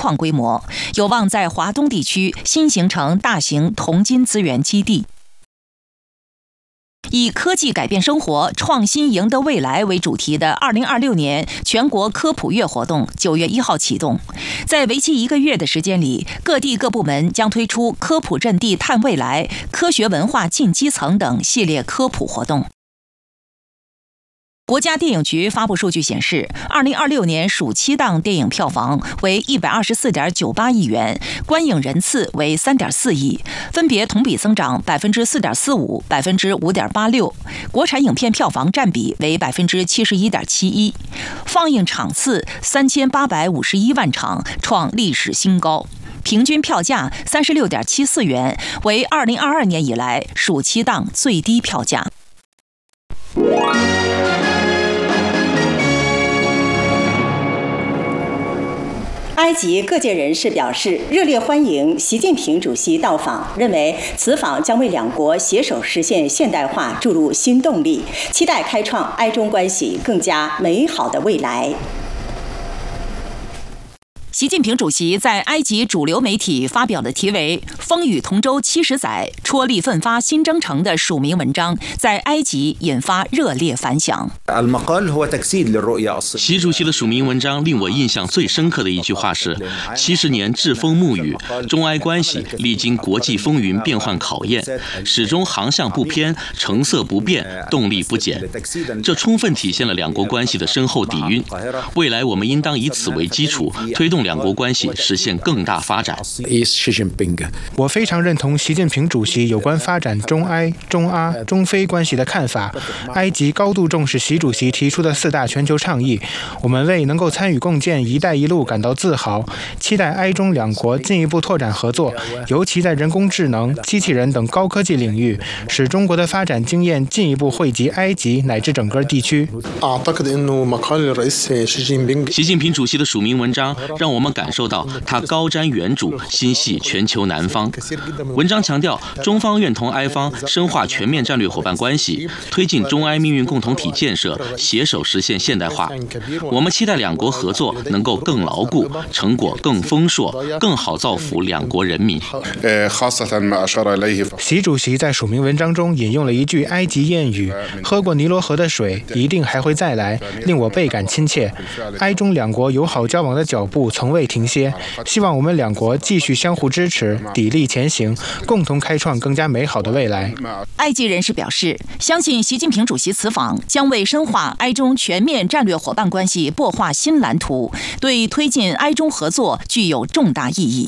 矿规模，有望在华东地区新形成大型铜金资源基地。以科技改变生活、创新赢得未来为主题的2026年全国科普月活动9月1号启动。在为期1个月的时间里，各地各部门将推出科普阵地探未来、科学文化进基层等系列科普活动。国家电影局发布数据显示，2026年暑期档电影票房为124.98亿元，观影人次为3.4亿，分别同比增长4.45%、5.86%。国产影片票房占比为71.71%，放映场次3851万场，创历史新高。平均票价36.74元，为2022年以来暑期档最低票价。 埃及各界人士表示，热烈欢迎习近平主席到访，认为此访将为两国携手实现现代化注入新动力，期待开创埃中关系更加美好的未来。 习近平主席在埃及主流媒体发表了题为《风雨同舟70载，踔厉奋发新征程》的署名文章，在埃及引发热烈反响。 习主席的署名文章令我印象最深刻的一句话是：70年栉风沐雨，中埃关系历经国际风云变幻考验，始终航向不偏，成色不变，动力不减。这充分体现了两国关系的深厚底蕴。未来我们应当以此为基础，推动两国关系实现更大发展。 我非常认同习近平主席有关发展中埃、中阿、中非关系的看法。埃及高度重视习主席提出的4大全球倡议，我们为能够参与共建“一带一路”感到自豪，期待埃中两国进一步拓展合作，尤其在人工智能、机器人等高科技领域，使中国的发展经验进一步惠及埃及乃至整个地区。 习近平主席的署名文章让我们感受到他高瞻远瞩，心系全球南方。文章强调，中方愿同埃方深化全面战略伙伴关系，推进中埃命运共同体建设，携手实现现代化。我们期待两国合作能够更牢固，成果更丰硕，更好造福两国人民。 习主席在署名文章中引用了一句埃及谚语：“喝过尼罗河的水，一定还会再来”，令我倍感亲切。埃中两国友好交往的脚步从未停歇，希望我们两国继续相互支持，砥砺前行，共同开创更加美好的未来。 埃及人士表示，相信习近平主席此访将为深化埃中全面战略伙伴关系擘画新蓝图，对推进埃中合作具有重大意义。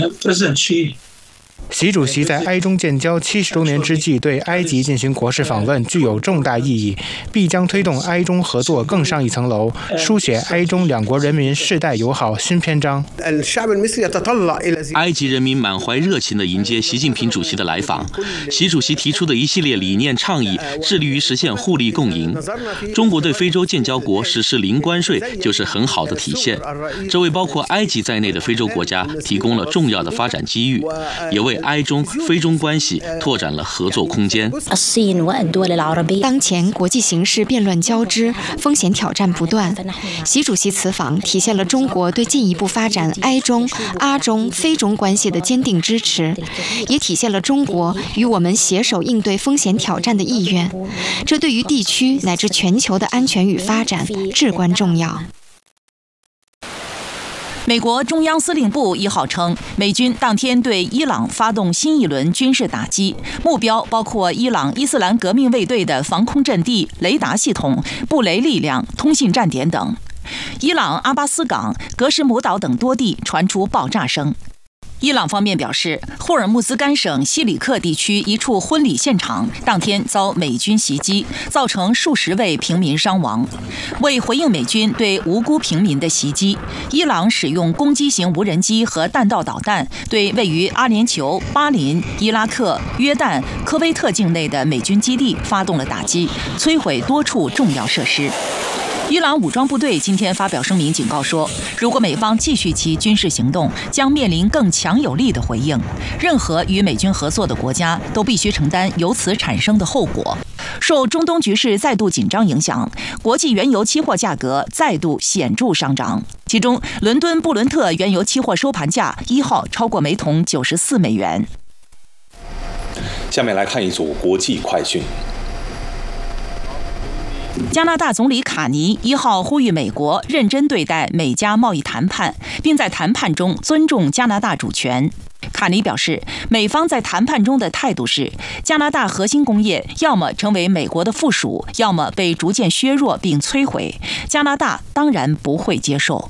习主席在埃中建交70周年之际对埃及进行国事访问，具有重大意义，必将推动埃中合作更上一层楼，书写埃中两国人民世代友好新篇章。 埃及人民满怀热情地迎接习近平主席的来访。习主席提出的一系列理念倡议，致力于实现互利共赢。中国对非洲建交国实施零关税，就是很好的体现。这为包括埃及在内的非洲国家提供了重要的发展机遇，也为埃中、非中关系拓展了合作空间。 当前国际形势变乱交织，风险挑战不断。习主席此访体现了中国对进一步发展埃中、阿中、非中关系的坚定支持，也体现了中国与我们携手应对风险挑战的意愿。这对于地区乃至全球的安全与发展至关重要。 美国中央司令部1号称，美军当天对伊朗发动新一轮军事打击，目标包括伊朗伊斯兰革命卫队的防空阵地、雷达系统、布雷力量、通信站点等。伊朗阿巴斯港、格什姆岛等多地传出爆炸声。伊朗方面表示，霍尔木兹干省西里克地区一处婚礼现场当天遭美军袭击，造成数十位平民伤亡。为回应美军对无辜平民的袭击，伊朗使用攻击型无人机和弹道导弹，对位于阿联酋、巴林、伊拉克、约旦、科威特境内的美军基地发动了打击，摧毁多处重要设施。伊朗武装部队今天发表声明，警告说，如果美方继续其军事行动，将面临更强有力的回应。任何与美军合作的国家都必须承担由此产生的后果。 受中东局势再度紧张影响，国际原油期货价格再度显著上涨。其中，伦敦布伦特原油期货收盘价1号超过每桶94美元。 下面来看一组国际快讯。 加拿大总理卡尼1号呼吁美国认真对待美加贸易谈判，并在谈判中尊重加拿大主权。卡尼表示，美方在谈判中的态度是，加拿大核心工业要么成为美国的附属，要么被逐渐削弱并摧毁。加拿大当然不会接受。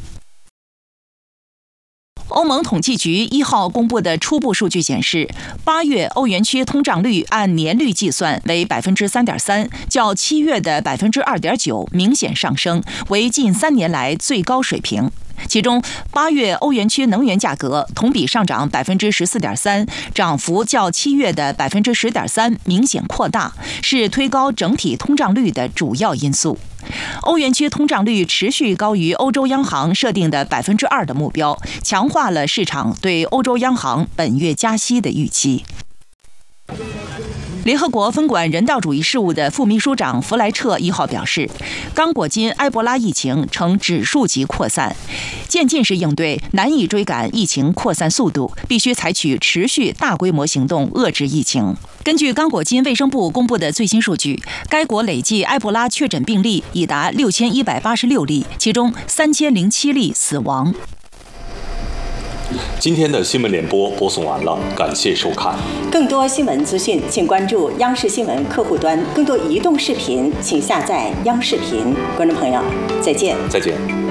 欧盟统计局1号公布的初步数据显示，8月欧元区通胀率按年率计算为3.3%，较7月的2.9%明显上升，为近3年来最高水平。其中，8月欧元区能源价格同比上涨14.3%，涨幅较7月的10.3%明显扩大，是推高整体通胀率的主要因素。欧元区通胀率持续高于欧洲央行设定的2%的目标，强化了市场对欧洲央行本月加息的预期。联合国分管人道主义事务的副秘书长弗莱彻1号表示，刚果金埃博拉疫情呈指数级扩散，渐进式应对难以追赶疫情扩散速度，必须采取持续大规模行动遏制疫情。根据刚果金卫生部公布的最新数据，该国累计埃博拉确诊病例已达6186例，其中3007例死亡。 今天的新闻联播播送完了，感谢收看。 更多新闻资讯，请关注央视新闻客户端。更多移动视频，请下载央视频。观众朋友，再见。 再见。